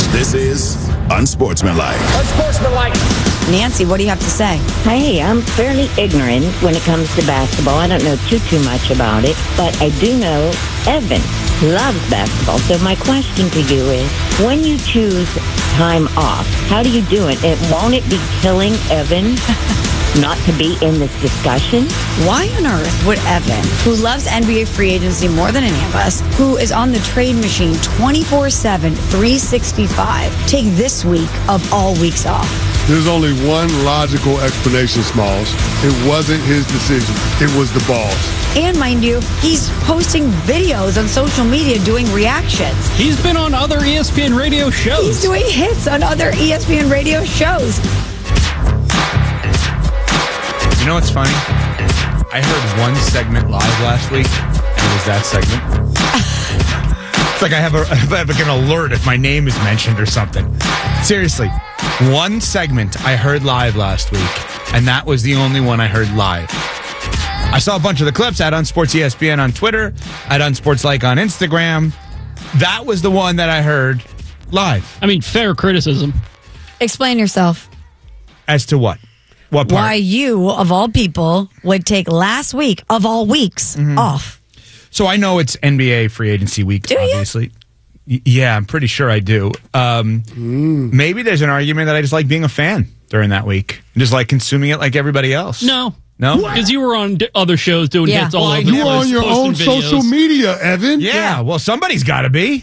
This is Unsportsmanlike. Unsportsmanlike. Nancy, what do you have to say? Hey, I'm fairly ignorant when it comes to basketball. I don't know too much about it, but I do know Evan loves basketball. So my question to you is, when you choose time off, how do you do it? Won't it be killing Evan not to be in this discussion? Why on earth would Evan, who loves NBA free agency more than any of us, who is on the trade machine 24/7, 365, take this week of all weeks off? There's only one logical explanation, Smalls. It wasn't his decision. It was the boss. And mind you, he's posting videos on social media doing reactions. He's been on other ESPN radio shows. He's doing hits on other ESPN radio shows. You know what's funny? I heard one segment live last week, and it was that segment. It's like I have like an alert if my name is mentioned or something. Seriously, one segment I heard live last week, and that was the only one I heard live. I saw a bunch of the clips at Unsports ESPN on Twitter, at Unsportslike on Instagram. That was the one that I heard live. I mean, fair criticism. Explain yourself. As to what? What part? Why you, of all people, would take last week, of all weeks, off. So I know it's NBA free agency week, Do you? obviously. Yeah, I'm pretty sure I do. Maybe there's an argument that I just like being a fan during that week. Just like consuming it like everybody else. No. No? Because you were on other shows doing hits all over the place. You were on your own posting social videos. media, Evan. Yeah, well, somebody's got to be.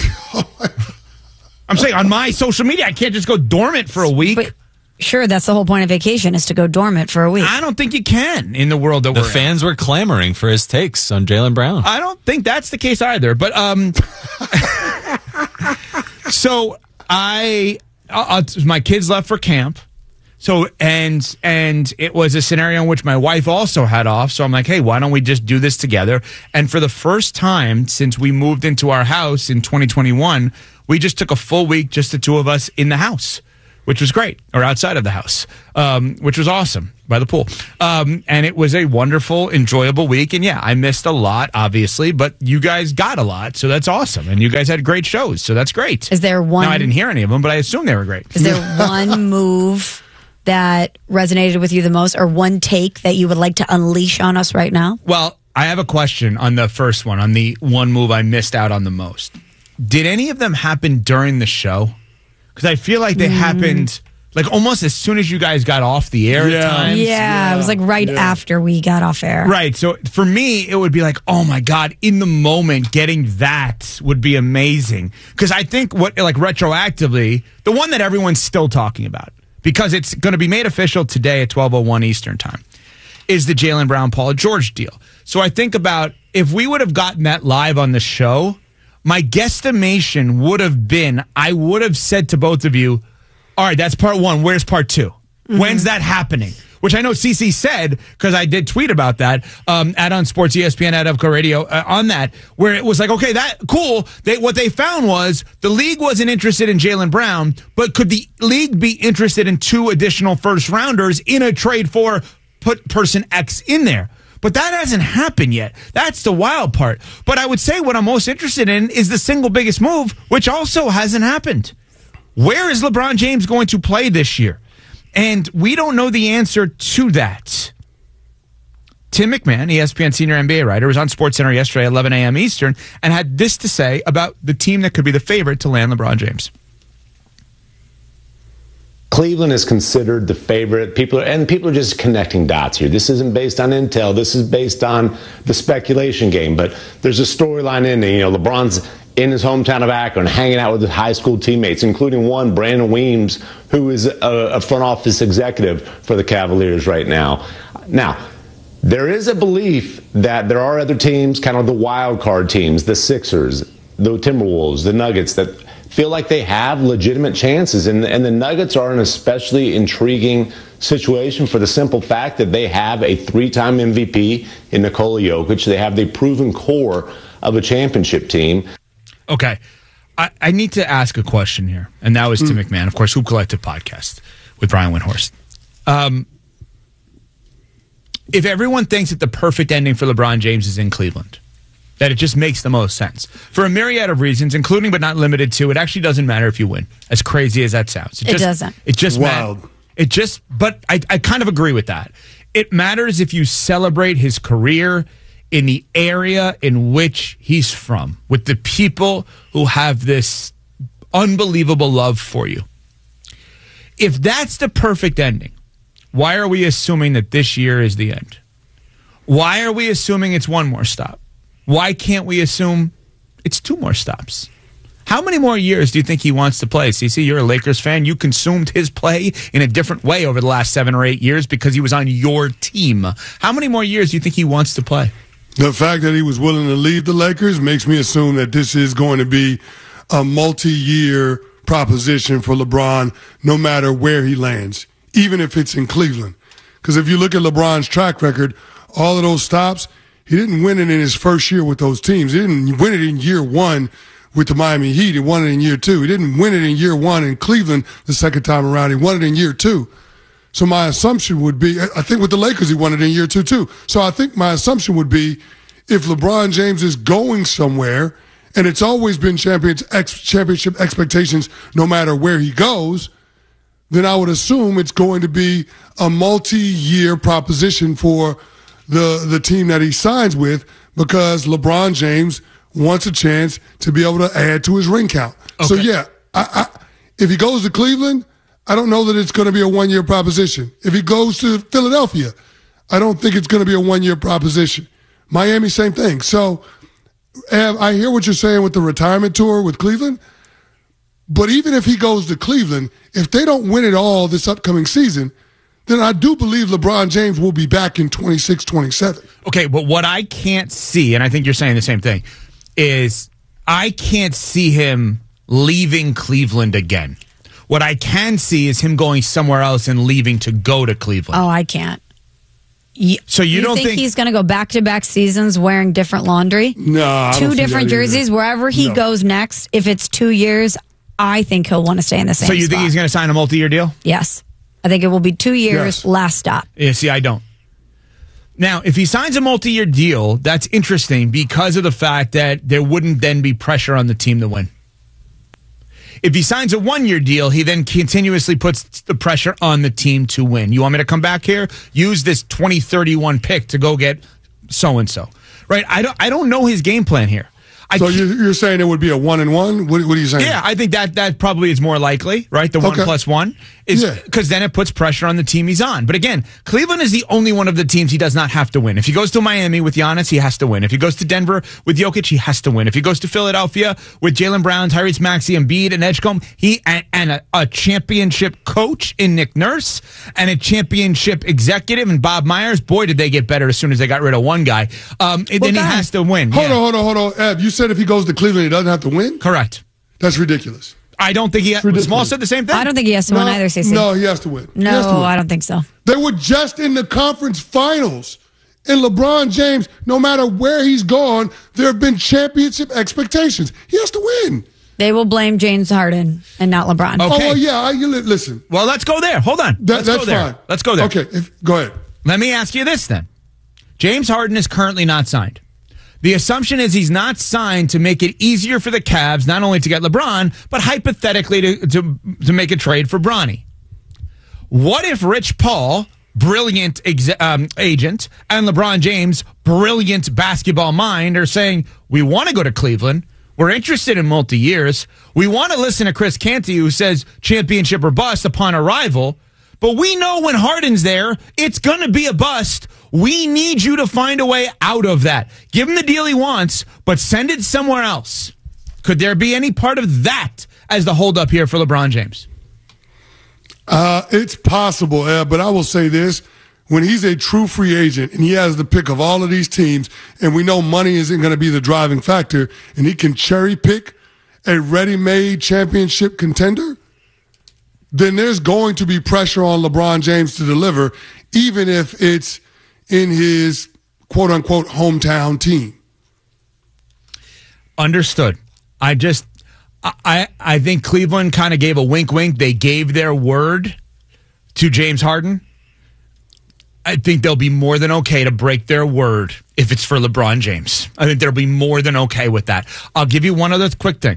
I'm saying on my social media, I can't just go dormant for a week. But sure, that's the whole point of vacation, is to go dormant for a week. I don't think you can in the world that The we're in. fans were clamoring for his takes on Jaylen Brown. I don't think that's the case either. But so my kids left for camp. So and it was a scenario in which my wife also had off. So I'm like, hey, why don't we just do this together? And for the first time since we moved into our house in 2021, we just took a full week, just the two of us in the house, which was great, or outside of the house, which was awesome, by the pool. And it was a wonderful, enjoyable week. And yeah, I missed a lot, obviously, but you guys got a lot, so that's awesome. And you guys had great shows, so that's great. Is there one? Now, I didn't hear any of them, but I assume they were great. Is there one move that resonated with you the most, or one take that you would like to unleash on us right now? Well, I have a question on the first one, on the one move I missed out on the most. Did any of them happen during the show? Because I feel like they happened like almost as soon as you guys got off the air at times. Yeah, it was like right after we got off air. Right. So for me, it would be like, oh my God, in the moment, getting that would be amazing. Because I think retroactively, the one that everyone's still talking about, because it's going to be made official today at 12:01 Eastern time, is the Jaylen Brown, Paul George deal. So I think about if we would have gotten that live on the show, my guesstimation would have been, I would have said to both of you, all right, that's part one. Where's part two? When's that happening? Which I know CC said, because I did tweet about that at Unsports ESPN, at Evco Radio, on that, where it was like, okay, that cool. What they found was the league wasn't interested in Jaylen Brown, but could the league be interested in 2 additional first rounders in a trade for put person X in there? But that hasn't happened yet. That's the wild part. But I would say what I'm most interested in is the single biggest move, which also hasn't happened. Where is LeBron James going to play this year? And we don't know the answer to that. Tim McMahon, ESPN senior NBA writer, was on SportsCenter yesterday at 11 a.m. Eastern and had this to say about the team that could be the favorite to land LeBron James. Cleveland is considered the favorite. People are just connecting dots here. This isn't based on intel. This is based on the speculation game. But there's a storyline in there. LeBron's in his hometown of Akron, hanging out with his high school teammates, including one, Brandon Weems, who is a front office executive for the Cavaliers right now. Now, there is a belief that there are other teams, kind of the wild card teams, the Sixers, the Timberwolves, the Nuggets, that feel like they have legitimate chances. And the Nuggets are an especially intriguing situation for the simple fact that they have a 3-time MVP in Nikola Jokic. They have the proven core of a championship team. Okay. I need to ask a question here, and that was Tim McMahon, of course, Hoop Collective podcast with Brian Windhorst. If everyone thinks that the perfect ending for LeBron James is in Cleveland, That it just makes the most sense. For a myriad of reasons, including but not limited to, it actually doesn't matter if you win. As crazy as that sounds. It doesn't. It just wild. But I kind of agree with that. It matters if you celebrate his career in the area in which he's from, with the people who have this unbelievable love for you. If that's the perfect ending, why are we assuming that this year is the end? Why are we assuming it's one more stop? Why can't we assume it's two more stops? How many more years do you think he wants to play? CeCe, you're a Lakers fan. You consumed his play in a different way over the last 7 or 8 years because he was on your team. How many more years do you think he wants to play? The fact that he was willing to leave the Lakers makes me assume that this is going to be a multi-year proposition for LeBron, no matter where he lands, even if it's in Cleveland. Because if you look at LeBron's track record, all of those stops, he didn't win it in his first year with those teams. He didn't win it in year 1 with the Miami Heat. He won it in year 2. He didn't win it in year 1 in Cleveland the second time around. He won it in year 2. So my assumption would be, I think with the Lakers, he won it in year 2 too. So I think my assumption would be, if LeBron James is going somewhere, and it's always been championship expectations no matter where he goes, then I would assume it's going to be a multi-year proposition for the team that he signs with, because LeBron James wants a chance to be able to add to his ring count. Okay. So yeah, if he goes to Cleveland, I don't know that it's going to be a one-year proposition. If he goes to Philadelphia, I don't think it's going to be a one-year proposition. Miami, same thing. So I hear what you're saying with the retirement tour with Cleveland, but even if he goes to Cleveland, if they don't win it all this upcoming season, then I do believe LeBron James will be back in 26, 27. Okay, but what I can't see, and I think you're saying the same thing, is I can't see him leaving Cleveland again. What I can see is him going somewhere else and leaving to go to Cleveland. Oh, I can't. So you don't think he's going to go back-to-back seasons wearing different laundry? No, I don't Two see different that either. jerseys. Wherever he goes next, if it's 2 years, I think he'll want to stay in the same spot. So you think he's going to sign a multi-year deal? Yes. I think it will be 2 years, Yes. last stop. Yeah, see, I don't. Now, if he signs a multi-year deal, that's interesting because of the fact that there wouldn't then be pressure on the team to win. If he signs a one-year deal, he then continuously puts the pressure on the team to win. You want me to come back here? Use this 2031 pick to go get so-and-so. Right? I don't know his game plan here. So you're saying it would be a 1-1? What are you saying? Yeah, I think that probably is more likely, right? The 1+1 is because then it puts pressure on the team he's on. But again, Cleveland is the only one of the teams he does not have to win. If he goes to Miami with Giannis, he has to win. If he goes to Denver with Jokic, he has to win. If he goes to Philadelphia with Jaylen Brown, Tyrese Maxey, Embiid, and Edgecombe, and a championship coach in Nick Nurse and a championship executive in Bob Myers, boy, did they get better as soon as they got rid of one guy. Then he has to win. Hold on. Ev, you said if he goes to Cleveland, he doesn't have to win? Correct. That's ridiculous. I don't think he. Small said the same thing. I don't think he has to win either, CeCe. No, he has to win. No, I don't think so. They were just in the conference finals. And LeBron James, no matter where he's gone, there have been championship expectations. He has to win. They will blame James Harden and not LeBron. Okay. Oh, well, yeah. Listen. Well, let's go there. Hold on. That's fine. Let's go there. Okay, go ahead. Let me ask you this then. James Harden is currently not signed. The assumption is he's not signed to make it easier for the Cavs, not only to get LeBron, but hypothetically to make a trade for Bronny. What if Rich Paul, brilliant agent, and LeBron James, brilliant basketball mind, are saying, we want to go to Cleveland. We're interested in multi-years. We want to listen to Chris Canty, who says championship or bust upon arrival. But we know when Harden's there, it's going to be a bust. We need you to find a way out of that. Give him the deal he wants, but send it somewhere else. Could there be any part of that as the holdup here for LeBron James? It's possible, but I will say this. When he's a true free agent and he has the pick of all of these teams, and we know money isn't going to be the driving factor, and he can cherry pick a ready-made championship contender, then there's going to be pressure on LeBron James to deliver, even if it's in his quote-unquote hometown team. Understood. I think Cleveland kind of gave a wink-wink. They gave their word to James Harden. I think they'll be more than okay to break their word if it's for LeBron James. I think they'll be more than okay with that. I'll give you one other quick thing.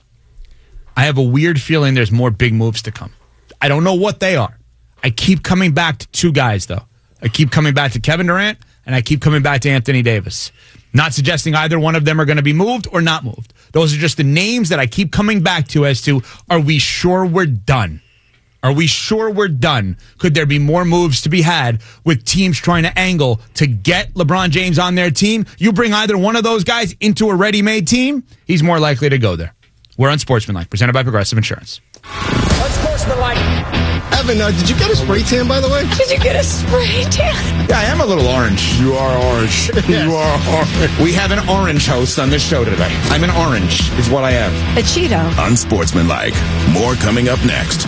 I have a weird feeling there's more big moves to come. I don't know what they are. I keep coming back to two guys, though. I keep coming back to Kevin Durant, and I keep coming back to Anthony Davis. Not suggesting either one of them are going to be moved or not moved. Those are just the names that I keep coming back to as to, are we sure we're done? Are we sure we're done? Could there be more moves to be had with teams trying to angle to get LeBron James on their team? You bring either one of those guys into a ready-made team, he's more likely to go there. We're Unsportsmanlike, presented by Progressive Insurance. Unsportsmanlike. Evan, did you get a spray tan, by the way? Did you get a spray tan? Yeah, I am a little orange. You are orange. Yes. You are orange. We have an orange host on this show today. I'm an orange, is what I am. A Cheeto. Unsportsmanlike. More coming up next.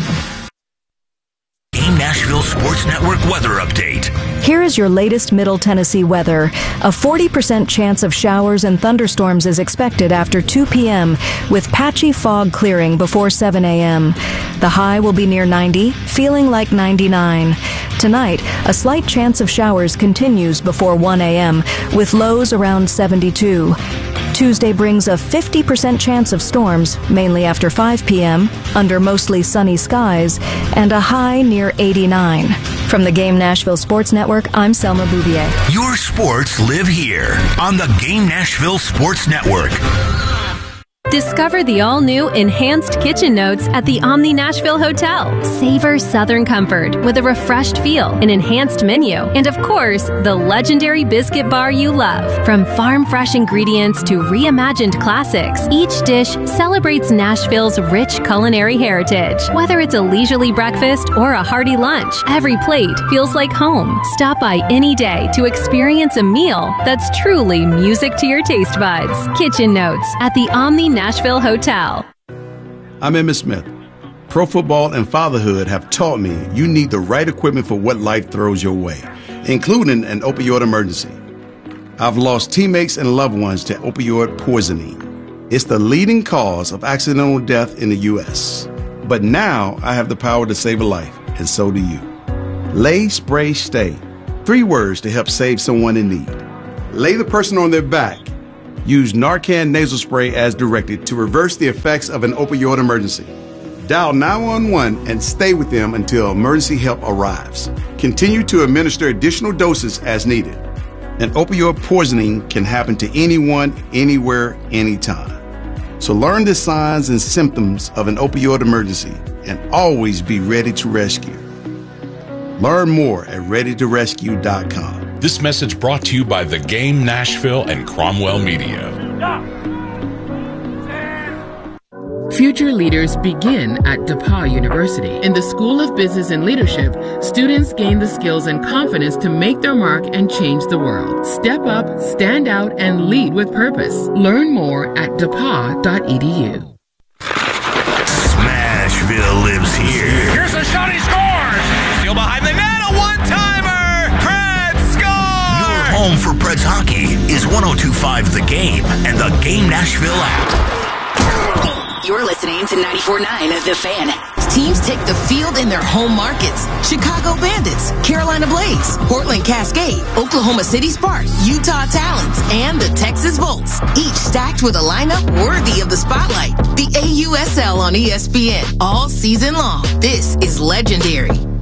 Game Nashville Sports Network weather update. Here is your latest Middle Tennessee weather. A 40% chance of showers and thunderstorms is expected after 2 p.m., with patchy fog clearing before 7 a.m. The high will be near 90, feeling like 99. Tonight, a slight chance of showers continues before 1 a.m., with lows around 72. Tuesday brings a 50% chance of storms, mainly after 5 p.m., under mostly sunny skies, and a high near 89. From the Game Nashville Sports Network, I'm Selma Bouvier. Your sports live here on the Game Nashville Sports Network. Discover the all-new Enhanced Kitchen Notes at the Omni Nashville Hotel. Savor Southern comfort with a refreshed feel, an enhanced menu, and of course, the legendary biscuit bar you love. From farm-fresh ingredients to reimagined classics, each dish celebrates Nashville's rich culinary heritage. Whether it's a leisurely breakfast or a hearty lunch, every plate feels like home. Stop by any day to experience a meal that's truly music to your taste buds. Kitchen Notes at the Omni Nashville Hotel. I'm Emmitt Smith. Pro football and fatherhood have taught me you need the right equipment for what life throws your way, including an opioid emergency. I've lost teammates and loved ones to opioid poisoning. It's the leading cause of accidental death in the U.S. But now I have the power to save a life, and so do you. Lay, spray, stay. 3 words to help save someone in need. Lay the person on their back. Use Narcan nasal spray as directed to reverse the effects of an opioid emergency. Dial 911 and stay with them until emergency help arrives. Continue to administer additional doses as needed. An opioid poisoning can happen to anyone, anywhere, anytime. So learn the signs and symptoms of an opioid emergency and always be ready to rescue. Learn more at readytorescue.com. This message brought to you by The Game Nashville and Cromwell Media. Future leaders begin at DePauw University. In the School of Business and Leadership, students gain the skills and confidence to make their mark and change the world. Step up, stand out, and lead with purpose. Learn more at depaw.edu. Smashville lives here. Here's a shot, he scores! Steal behind the net, a one-timer! Preds score! Your home for Preds hockey is 102.5 The Game and the Game Nashville app. You're listening to 94.9 The Fan. Teams take the field in their home markets. Chicago Bandits, Carolina Blaze, Portland Cascade, Oklahoma City Sparks, Utah Talons, and the Texas Volts. Each stacked with a lineup worthy of the spotlight. The AUSL on ESPN all season long. This is legendary.